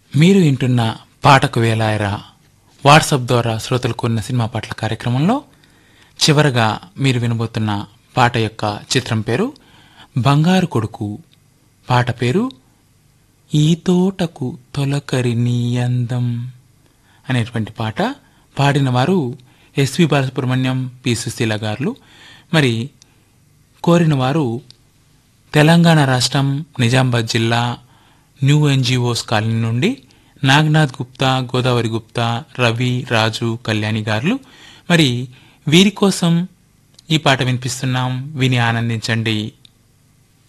మీరు వింటున్న పాటకు వేలాయరా వాట్సాప్ ద్వారా శ్రోతలకు ఉన్న సినిమా పాటల కార్యక్రమంలో చివరగా మీరు వినబోతున్న పాట యొక్క చిత్రం పేరు బంగారు కొడుకు. పాట పేరు ఈ తోటకు తొలకరి నీ అందం అనేటువంటి పాట. పాడిన వారు ఎస్వి బాలసుబ్రహ్మణ్యం, పి సుశీల గారు. మరి కోరిన వారు తెలంగాణ రాష్ట్రం నిజామాబాద్ జిల్లా న్యూ ఎన్జిఓస్ కాలనీ నుండి నాగనాథ్ గుప్తా, గోదావరి గుప్తా, రవి, రాజు, కళ్యాణి గారు. మరి వీరి కోసం ఈ పాట వినిపిస్తున్నాం, విని ఆనందించండి.